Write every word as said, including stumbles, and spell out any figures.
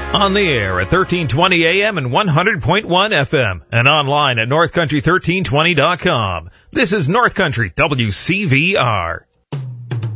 On the air at thirteen twenty A M and one hundred point one F M and online at north country thirteen twenty dot com. This is North Country W C V R.